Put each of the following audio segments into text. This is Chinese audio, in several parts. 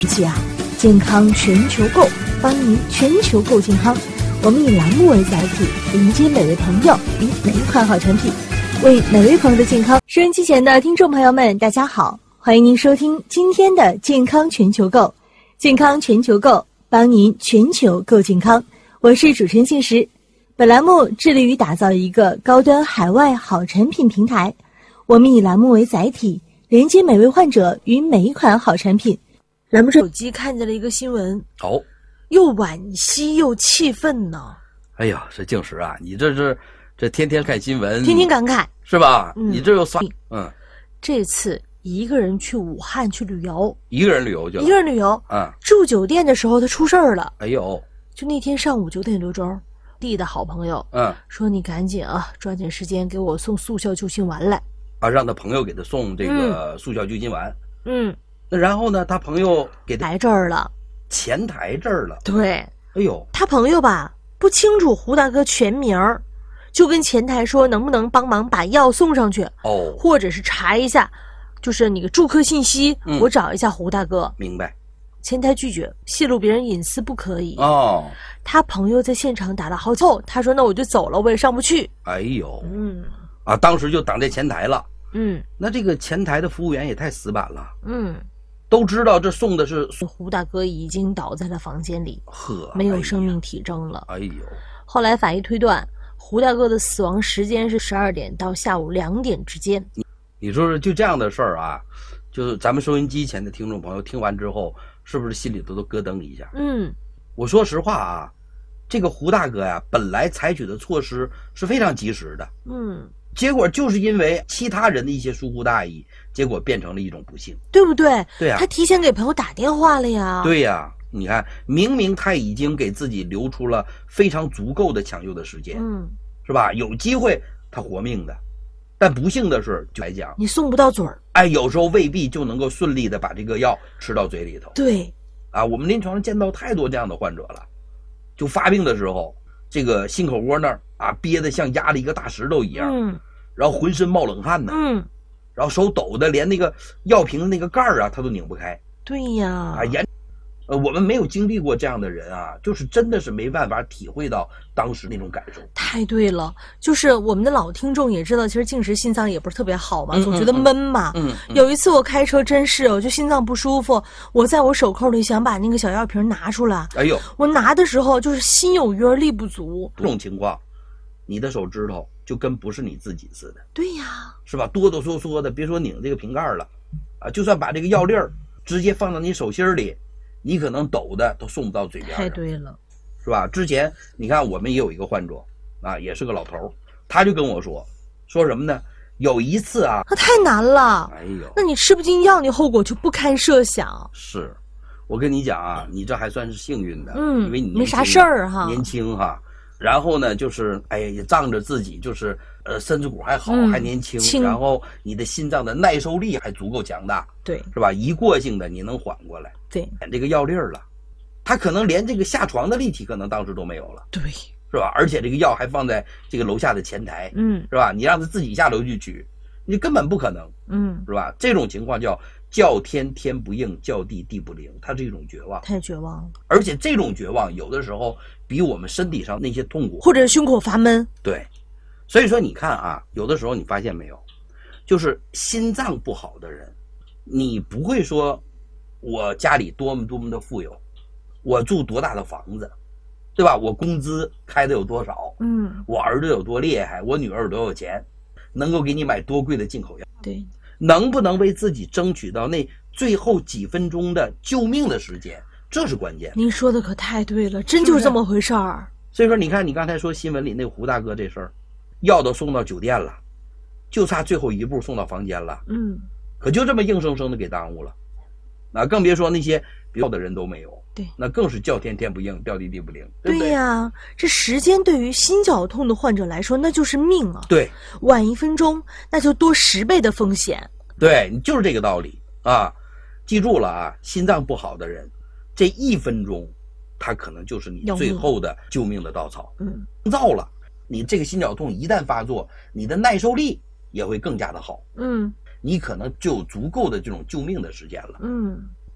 期啊，健康全球购，帮您全球购健康。我们以栏目为载体，迎接每位朋友与每一款好产品，为每位朋友的健康。收音机前的听众朋友们，大家好，欢迎您收听今天的健康全球购。健康全球购，帮您全球购健康。我是主持人信实。本栏目致力于打造一个高端海外好产品平台。我们以栏目为载体，连接每位患者与每一款好产品。栏目手机看见了一个新闻，又惋惜又气愤呢。 哎呀，这静时啊，你这天天看新闻， 天天感慨是吧？你这又刷， 这次一个人去武汉去旅游， 一个人旅游去了， 住酒店的时候他出事儿了。 哎呦， 就那天上午9点多钟，弟的好朋友，说你赶紧抓紧时间给我送速效救心丸来让他朋友给他送这个速效救心丸。那然后呢，他朋友给他来这儿了， 前台这儿了。 对， 哎呦， 他朋友吧不清楚胡大哥全名，就跟前台说能不能帮忙把药送上去，或者是查一下，就是你的住客信息，我找一下胡大哥。 明白。 前台拒绝，泄露别人隐私不可以。他朋友在现场打了好几后，他说那我就走了，我也上不去。 哎呦，当时就挡在前台了。那这个前台的服务员也太死板了。都知道这送的是胡大哥已经倒在了房间里，没有生命体征了。哎呦！后来法医推断，胡大哥的死亡时间是12点到下午2点之间。 你说就这样的事儿啊，就是咱们收音机前的听众朋友听完之后，是不是心里都咯噔一下？我说实话啊，这个胡大哥呀，本来采取的措施是非常及时的。结果就是因为其他人的一些疏忽大意，结果变成了一种不幸， 对不对？ 对呀， 他提前给朋友打电话了呀。 对呀，你看，明明他已经给自己留出了非常足够的抢救的时间，是吧？有机会他活命的，但不幸的是，就来讲， 你送不到嘴儿， 有时候未必就能够顺利的把这个药吃到嘴里头。对，我们临床上见到太多这样的患者了，就发病的时候，这个心口窝那儿憋得像压了一个大石头一样，然后浑身冒冷汗呢，然后手抖的连那个药瓶的那个盖儿他都拧不开。 对呀， 我们没有经历过这样的人就是真的是没办法体会到当时那种感受。 太对了，就是我们的老听众也知道，其实静时心脏也不是特别好嘛，总觉得闷嘛。有一次我开车真是，我就心脏不舒服，我在我手扣里想把那个小药瓶拿出来，我拿的时候就是心有余而力不足。 这种情况，你的手指头就跟不是你自己似的。 对呀， 是吧？哆哆嗦嗦的，别说拧这个瓶盖了，就算把这个药粒儿直接放到你手心里，你可能抖的都送不到嘴边。 太对了， 是吧？之前你看我们也有一个患者也是个老头，他就跟我说什么呢？有一次那太难了。 哎呦， 那你吃不进药，你后果就不堪设想。 是，我跟你讲你这还算是幸运的，因为你没啥事儿年轻然后呢，就是也仗着自己就是身子骨还好，还年轻，然后你的心脏的耐受力还足够强大， 对， 是吧？一过性的你能缓过来， 对， 这个药粒儿了，他可能连这个下床的力气可能当时都没有了， 对， 是吧？而且这个药还放在这个楼下的前台，是吧？你让他自己下楼去取，你根本不可能，是吧？这种情况叫天天不应，叫地地不灵，它是一种绝望， 太绝望了。 而且这种绝望有的时候比我们身体上那些痛苦， 或者胸口发闷。 对，所以说你看有的时候你发现没有，就是心脏不好的人，你不会说我家里多么多么的富有，我住多大的房子，对吧？我工资开的有多少，我儿子有多厉害，我女儿有多有钱，能够给你买多贵的进口药， 对， 能不能为自己争取到那最后几分钟的救命的时间，这是关键。 您说的可太对了，真就是这么回事儿。 所以说你看你刚才说新闻里那个胡大哥这事儿，药都送到酒店了，就差最后一步送到房间了，可就这么硬生生的给耽误了，更别说那些别的人都没有， 对， 那更是叫天天不应，叫地地不灵，对不对？ 对呀，这时间对于心绞痛的患者来说那就是命啊， 对， 晚1分钟那就多10倍的风险， 对，就是这个道理记住了心脏不好的人，这1分钟他可能就是你最后的救命的稻草，造了你这个心绞痛一旦发作，你的耐受力也会更加的好，你可能就有足够的这种救命的时间了，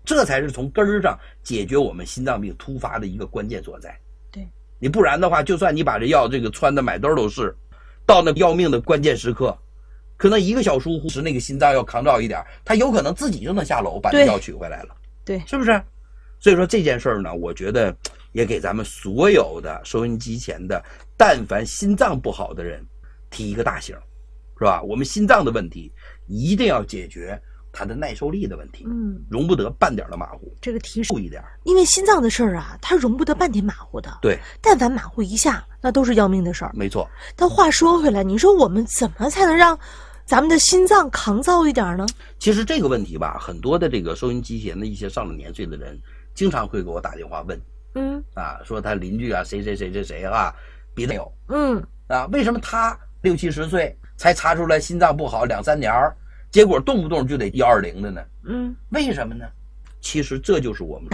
这才是从根儿上解决我们心脏病突发的一个关键所在。 对， 你不然的话，就算你把这药这个穿的满兜都是，到那要命的关键时刻，可能一个小疏忽使那个心脏要抗造一点，他有可能自己就能下楼把这药取回来了。 对， 是不是？所以说这件事儿呢，我觉得也给咱们所有的收音机前的但凡心脏不好的人提一个大醒，是吧？我们心脏的问题一定要解决它的耐受力的问题，容不得半点的马虎。 这个提示注意点， 因为心脏的事儿啊，它容不得半点马虎的。 对， 但凡马虎一下，那都是要命的事儿。 没错。 但话说回来，你说我们怎么才能让咱们的心脏抗造一点呢？ 其实这个问题吧，很多的这个收音机前的一些上了年岁的人，经常会给我打电话问，说他邻居啊，谁啊，鼻子有，为什么他60、70岁才查出来心脏不好2、3年，结果动不动就得120的呢？为什么呢？其实这就是我们